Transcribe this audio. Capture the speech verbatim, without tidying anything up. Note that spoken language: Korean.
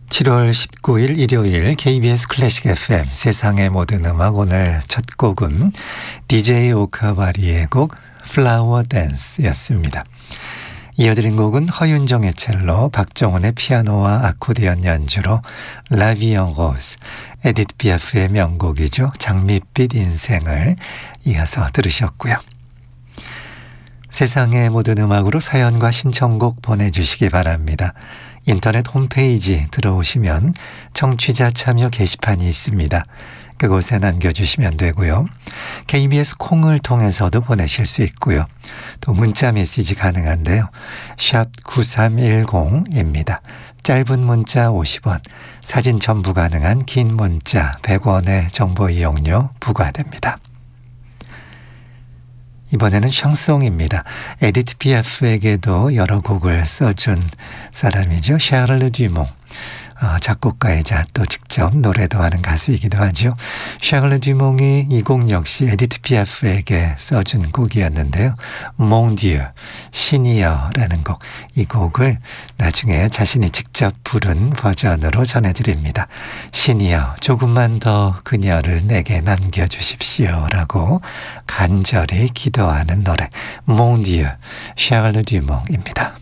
칠월 십구일 일요일 케이비에스 클래식 에프엠 세상의 모든 음악, 오늘 첫 곡은 디제이 오카바리의 곡 플라워 댄스였습니다. 이어드린 곡은 허윤정의 첼로, 박정훈의 피아노와 아코디언 연주로 라비앙 로즈, 에디트 피아프의 명곡이죠. 장밋빛 인생을 이어서 들으셨고요. 세상의 모든 음악으로 사연과 신청곡 보내주시기 바랍니다. 인터넷 홈페이지 들어오시면 청취자 참여 게시판이 있습니다. 그곳에 남겨주시면 되고요. 케이비에스 콩을 통해서도 보내실 수 있고요. 또 문자 메시지 가능한데요. 샵 구삼일공입니다. 짧은 문자 오십 원, 사진 첨부 가능한 긴 문자 백 원의 정보 이용료 부과됩니다. 이번에는 샹송입니다. 에디트 피아프에게도 여러 곡을 써준 사람이죠. 샤를르 듀몽. 어, 작곡가이자 또 직접 노래도 하는 가수이기도 하죠. 샤를르 듀몽이 이 곡 역시 에디트 피아프에게 써준 곡이었는데요. 몽디유, 신이여라는 곡. 이 곡을 나중에 자신이 직접 부른 버전으로 전해드립니다. 신이여, 조금만 더 그녀를 내게 남겨주십시오 라고 간절히 기도하는 노래 몽디유, 샤를르 듀몽입니다.